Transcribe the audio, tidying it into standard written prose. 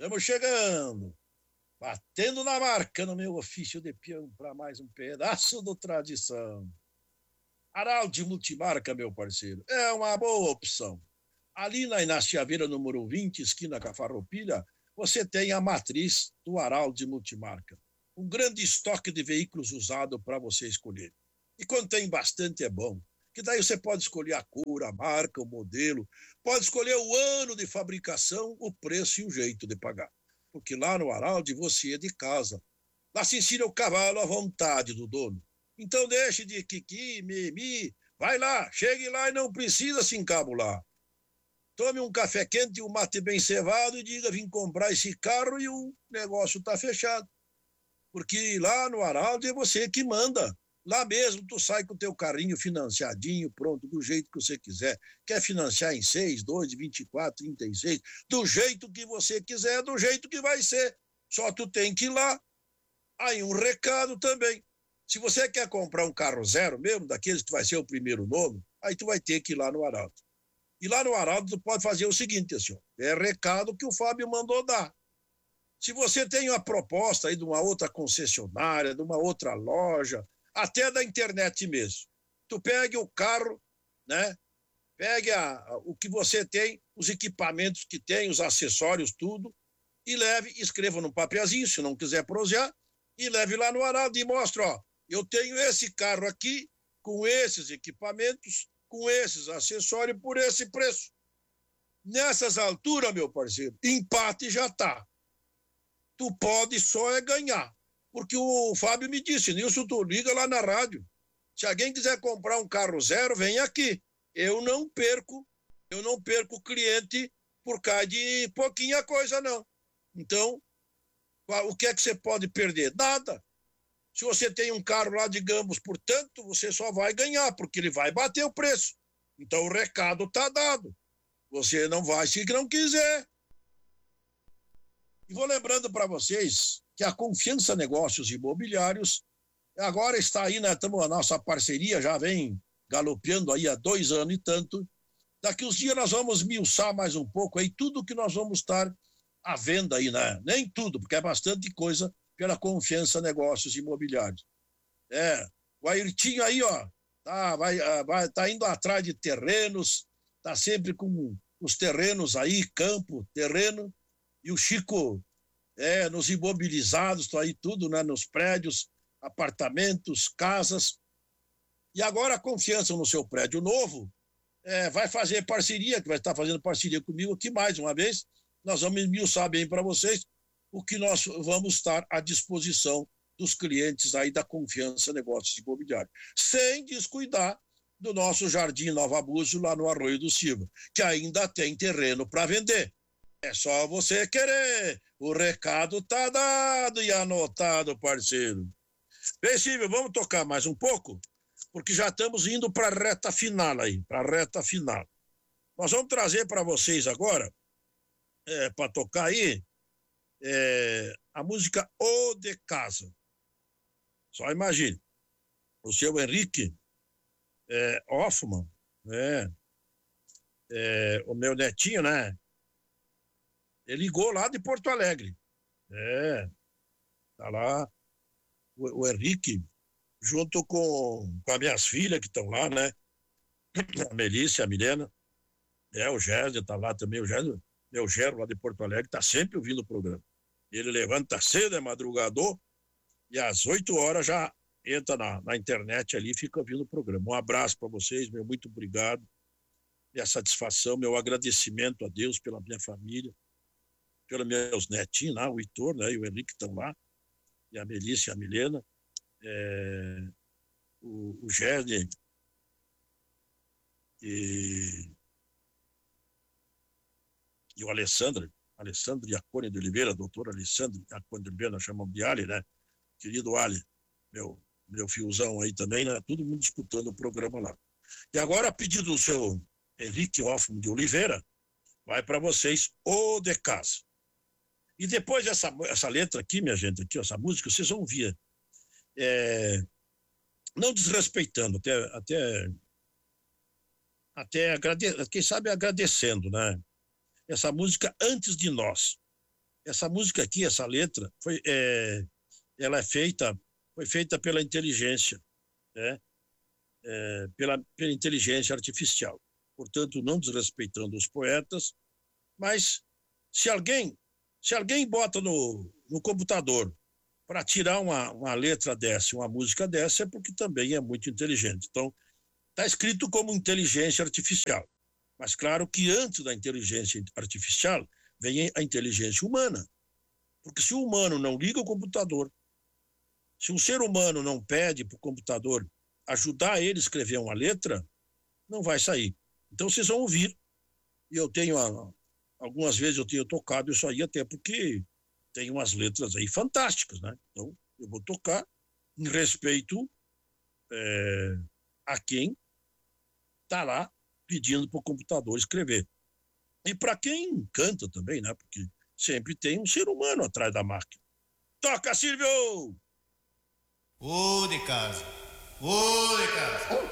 Estamos chegando, batendo na marca no meu ofício de peão para mais um pedaço do tradição. Araldi Multimarca, meu parceiro, é uma boa opção. Ali na Inácio Chaveira, número 20, esquina com a Farroupilha, você tem a matriz do Araldi Multimarca. Um grande estoque de veículos usados para você escolher. E quando tem bastante é bom, que daí você pode escolher a cor, a marca, o modelo, pode escolher o ano de fabricação, o preço e o jeito de pagar. Porque lá no Araldi você é de casa. Lá se ensina o cavalo à vontade do dono. Então deixe de kiki, mimi, vai lá, chegue lá e não precisa se encabular. Tome um café quente e um mate bem cevado e diga, vim comprar esse carro e o negócio tá fechado. Porque lá no Araldi é você que manda. Lá mesmo tu sai com o teu carrinho financiadinho, pronto, do jeito que você quiser. Quer financiar em 6, 12, 24, 36, do jeito que você quiser, do jeito que vai ser. Só tu tem que ir lá. Aí um recado também. Se você quer comprar um carro zero mesmo, daqueles que vai ser o primeiro nome, aí tu vai ter que ir lá no Araldi. E lá no Araldi tu pode fazer o seguinte, assim, ó, é recado que o Fábio mandou dar. Se você tem uma proposta aí de uma outra concessionária, de uma outra loja, até da internet mesmo, tu pegue o carro, né? Pegue o que você tem, os equipamentos que tem, os acessórios, tudo, e leve, escreva num papelzinho, se não quiser prosear, e leve lá no Araldi e mostre, ó, eu tenho esse carro aqui, com esses equipamentos, com esses acessórios, por esse preço. Nessas alturas, meu parceiro, empate já tá. Tu pode só é ganhar. Porque o Fábio me disse, Nilson, tu liga lá na rádio. Se alguém quiser comprar um carro zero, vem aqui. Eu não perco cliente por causa de pouquinha coisa, não. Então, o que é que você pode perder? Nada. Se você tem um carro lá, digamos, portanto, você só vai ganhar, porque ele vai bater o preço. Então o recado está dado. Você não vai se não quiser. E vou lembrando para vocês que a Confiança Negócios Imobiliários agora está aí, né? A nossa parceria já vem galopeando aí há 2 anos e tanto. Daqui uns dias nós vamos miuçar mais um pouco aí tudo que nós vamos estar à venda aí, né? Nem tudo, porque é bastante coisa pela Confiança Negócios Imobiliários. O Ayrtinho aí, ó, tá indo atrás de terrenos, tá sempre com os terrenos aí, campo, terreno, e o Chico, nos imobilizados, tá aí tudo, né, nos prédios, apartamentos, casas, e agora a Confiança no seu prédio novo, vai fazer parceria, que vai estar fazendo parceria comigo aqui mais uma vez, nós vamos esmiuçar bem para vocês, o que nós vamos estar à disposição dos clientes aí da Confiança Negócios Imobiliários, sem descuidar do nosso Jardim Nova Búzio lá no Arroio do Silva, que ainda tem terreno para vender. É só você querer, o recado tá dado e anotado, parceiro. Bem, Silvio, vamos tocar mais um pouco, porque já estamos indo para a reta final aí, para a reta final. Nós vamos trazer para vocês agora, para tocar aí, a música O de Casa. Só imagine, o seu Henrique Hoffman, o meu netinho, né? Ele ligou lá de Porto Alegre. Tá lá o Henrique, junto com as minhas filhas que estão lá, né? A Melissa, a Milena, o Gésio tá lá também, o Gésio, meu gerro lá de Porto Alegre, tá sempre ouvindo o programa. Ele levanta cedo, é madrugador, e às 8 horas já entra na internet ali e fica ouvindo o programa. Um abraço para vocês, meu muito obrigado. Minha satisfação, meu agradecimento a Deus pela minha família, pelos meus netinhos lá, o Heitor, né, e o Henrique estão lá, e a Melissa e a Milena, o Gérden e o Alessandro Iacone de Oliveira, doutor Alessandro Iacone de Oliveira, nós chamamos de Ali, né? Querido Ali, meu fiozão aí também, né? Todo mundo disputando o programa lá. E agora, a pedido do seu Henrique Hoffman de Oliveira, vai para vocês O de Casa. E depois essa letra aqui, minha gente, aqui, essa música, vocês vão ver. Não desrespeitando, até quem sabe agradecendo, né? Essa música Antes de Nós. essa música aqui, essa letra, ela foi feita pela inteligência, né? Pela inteligência artificial. Portanto, não desrespeitando os poetas, mas se alguém bota no computador para tirar uma letra dessa, uma música dessa, é porque também é muito inteligente. Então, está escrito como inteligência artificial. Mas claro que antes da inteligência artificial vem a inteligência humana. Porque se o humano não liga o computador, se um ser humano não pede para o computador ajudar ele a escrever uma letra, não vai sair. Então vocês vão ouvir. E eu tenho, algumas vezes eu tenho tocado isso aí, até porque tem umas letras aí fantásticas, né? Então eu vou tocar em respeito a quem está lá pedindo para o computador escrever. E para quem canta também, né? Porque sempre tem um ser humano atrás da máquina. Toca, Silvio! Ô de casa, ô de casa.